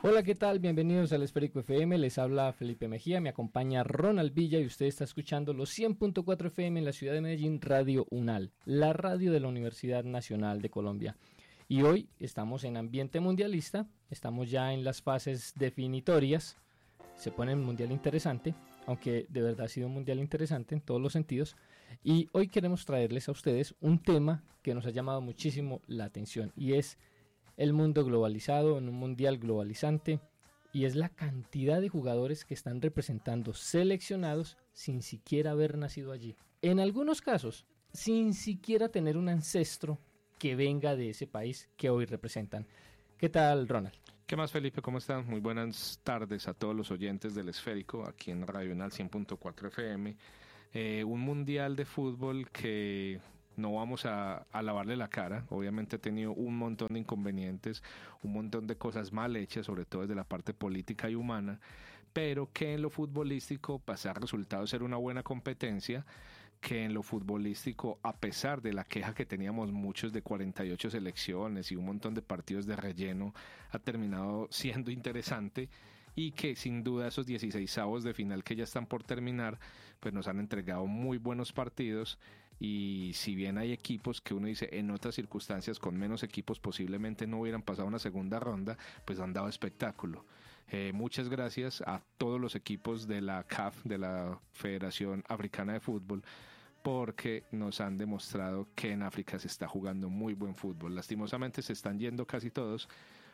Hola, ¿qué tal? Bienvenidos al Esférico FM, les habla Felipe Mejía, me acompaña Ronald Villa y usted está escuchando los 100.4 FM en la ciudad de Medellín, Radio UNAL, la radio de la Universidad Nacional de Colombia. Y hoy estamos en ambiente mundialista, estamos ya en las fases definitorias, se pone un mundial interesante, aunque de verdad ha sido un mundial interesante en todos los sentidos. Y hoy queremos traerles a ustedes un tema que nos ha llamado muchísimo la atención y es el mundo globalizado, en un mundial globalizante, y es la cantidad de jugadores que están representando seleccionados sin siquiera haber nacido allí. En algunos casos, sin siquiera tener un ancestro que venga de ese país que hoy representan. ¿Qué tal, Ronald? ¿Qué más, Felipe? ¿Cómo están? Muy buenas tardes a todos los oyentes del Esférico, aquí en Radio UNAL 100.4 FM. Un mundial de fútbol que no vamos a lavarle la cara. Obviamente ha tenido un montón de inconvenientes, un montón de cosas mal hechas, sobre todo desde la parte política y humana, pero que en lo futbolístico pasa a resultado ser una buena competencia, que en lo futbolístico, a pesar de la queja que teníamos muchos de 48 selecciones y un montón de partidos de relleno, ha terminado siendo interesante. Y que sin duda esos 16avos de final que ya están por terminar, pues nos han entregado muy buenos partidos. Y si bien hay equipos que uno dice en otras circunstancias con menos equipos posiblemente no hubieran pasado una segunda ronda, pues han dado espectáculo. Muchas gracias a todos los equipos de la CAF, de la Federación Africana de Fútbol, porque nos han demostrado que en África se está jugando muy buen fútbol. Lastimosamente se están yendo casi todos,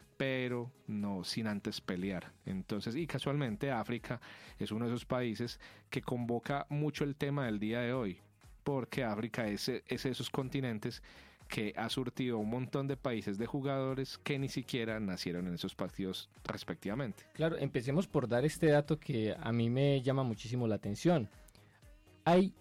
pero no sin antes pelear. Entonces, y casualmente África es uno de esos países que convoca mucho el tema del día de hoy, porque África es de esos continentes que ha surtido un montón de países de jugadores que ni siquiera nacieron en esos partidos respectivamente. Claro, empecemos por dar este dato que a mí me llama muchísimo la atención. Hay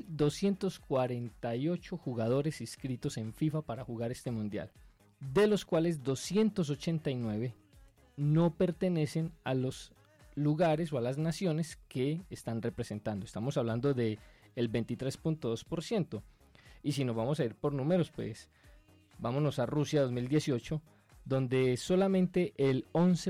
1.248 jugadores inscritos en FIFA para jugar este mundial, de los cuales 289 no pertenecen a los lugares o a las naciones que están representando. Estamos hablando de el 23.2%. Y si nos vamos a ir por números, pues vámonos a Rusia 2018, donde solamente el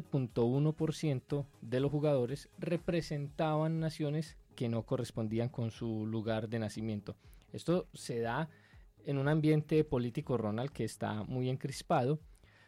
11.1% de los jugadores representaban naciones que no correspondían con su lugar de nacimiento. Esto se da en un ambiente político, Ronald, que está muy encrispado,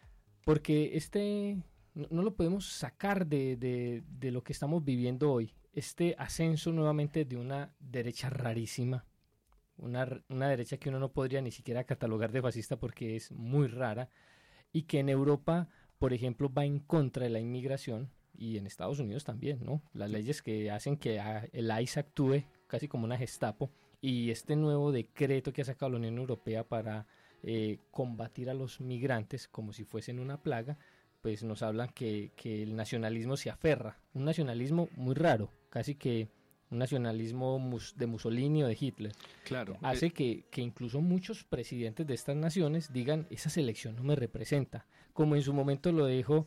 porque no lo podemos sacar de lo que estamos viviendo hoy. Este ascenso nuevamente de una derecha rarísima, una derecha que uno no podría ni siquiera catalogar de fascista porque es muy rara, y que en Europa, por ejemplo, va en contra de la inmigración, y en Estados Unidos también, ¿no? Las leyes que hacen que el ICE actúe casi como una Gestapo, y este nuevo decreto que ha sacado la Unión Europea para combatir a los migrantes como si fuesen una plaga, pues nos hablan que el nacionalismo se aferra, un nacionalismo muy raro, casi que un nacionalismo de Mussolini o de Hitler. Claro. Hace que incluso muchos presidentes de estas naciones digan, esa selección no me representa, como en su momento lo dijo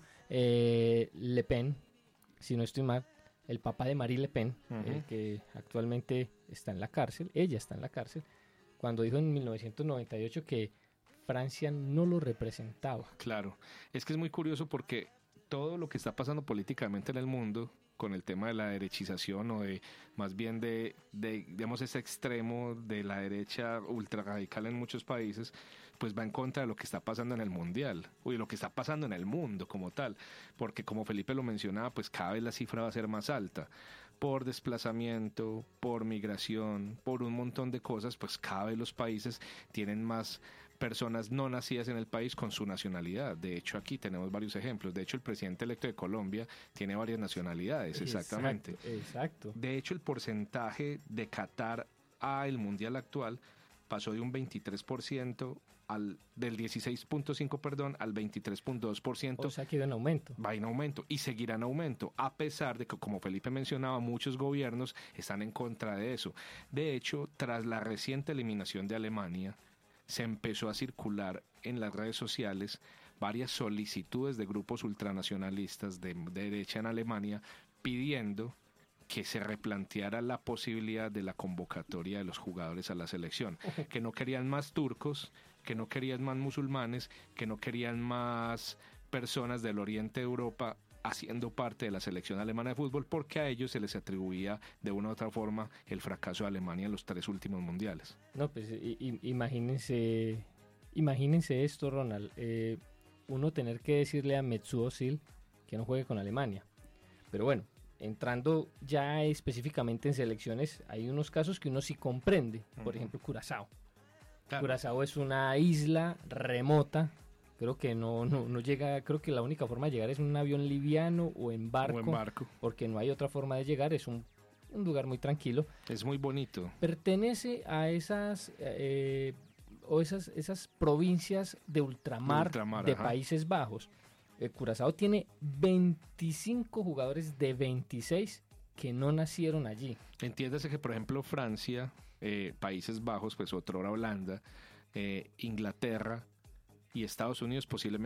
Le Pen, si no estoy mal, el papá de Marie Le Pen, que actualmente está en la cárcel, ella está en la cárcel, cuando dijo en 1998 que Francia no lo representaba. Claro, es que es muy curioso porque todo lo que está pasando políticamente en el mundo, con el tema de la derechización o de más bien de digamos ese extremo de la derecha ultra radical en muchos países, pues va en contra de lo que está pasando en el mundial y lo que está pasando en el mundo como tal, porque como Felipe lo mencionaba, pues cada vez la cifra va a ser más alta por desplazamiento, por migración, por un montón de cosas, pues cada vez los países tienen más personas no nacidas en el país con su nacionalidad. De hecho, aquí tenemos varios ejemplos. De hecho, el presidente electo de Colombia tiene varias nacionalidades, exactamente. Exacto. De hecho, el porcentaje de Qatar al mundial actual pasó de un 23% del 16.5%, perdón, al 23.2%. O sea que va en aumento. Va en aumento y seguirá en aumento, a pesar de que, como Felipe mencionaba, muchos gobiernos están en contra de eso. De hecho, tras la reciente eliminación de Alemania, se empezó a circular en las redes sociales varias solicitudes de grupos ultranacionalistas de derecha en Alemania pidiendo que se replanteara la posibilidad de la convocatoria de los jugadores a la selección, que no querían más turcos, que no querían más musulmanes, que no querían más personas del oriente de Europa haciendo parte de la selección alemana de fútbol, porque a ellos se les atribuía de una u otra forma el fracaso de Alemania en los 3 últimos mundiales. No, pues imagínense esto, Ronald. Uno tener que decirle a Mesut Özil que no juegue con Alemania. Pero bueno, entrando ya específicamente en selecciones, hay unos casos que uno sí comprende. Por ejemplo, Curazao. Claro. Curazao es una isla remota. Creo que no llega, creo que la única forma de llegar es en un avión liviano o en barco. Porque no hay otra forma de llegar, es un lugar muy tranquilo. Es muy bonito. Pertenece a esas provincias de ultramar de ajá. Países Bajos. Curazao tiene 25 jugadores de 26 que no nacieron allí. Entiéndase que, por ejemplo, Francia, Países Bajos, pues otrora Holanda, Inglaterra y Estados Unidos posiblemente